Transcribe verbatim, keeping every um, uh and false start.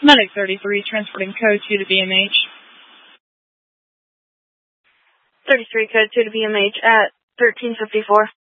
Medic thirty-three, transporting code two to B M H. thirty-three, code two to B M H at thirteen fifty-four.